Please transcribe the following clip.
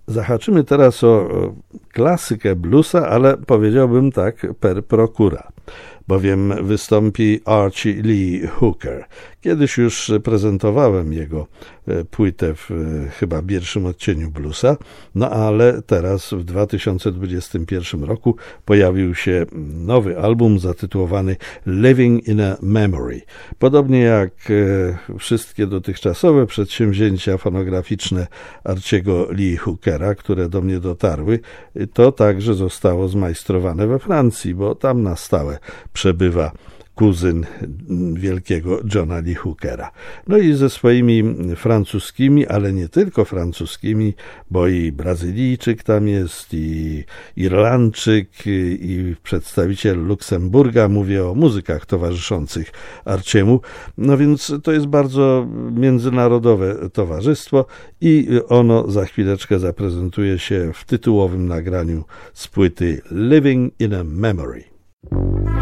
Zahaczymy teraz o klasykę bluesa, ale powiedziałbym tak per procura, bowiem wystąpi Archie Lee Hooker. Kiedyś już prezentowałem jego płytę w chyba pierwszym odcieniu bluesa, no ale teraz w 2021 roku pojawił się nowy album zatytułowany Living in a Memory. Podobnie jak wszystkie dotychczasowe przedsięwzięcia fonograficzne Archiego Lee Hookera, które do mnie dotarły, to także zostało zmajstrowane we Francji, bo tam na stałe przebywa kuzyn wielkiego Johna Lee Hookera. No i ze swoimi francuskimi, ale nie tylko francuskimi, bo i Brazylijczyk tam jest, i Irlandczyk, i przedstawiciel Luksemburga. Mówię o muzykach towarzyszących Archiemu. No więc to jest bardzo międzynarodowe towarzystwo i ono za chwileczkę zaprezentuje się w tytułowym nagraniu z płyty Living in a Memory.